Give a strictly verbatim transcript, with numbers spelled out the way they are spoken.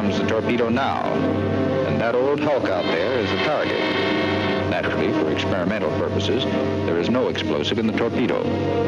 comes the torpedo now. And that old hulk out there is the target. Naturally, for experimental purposes, there is no explosive in the torpedo.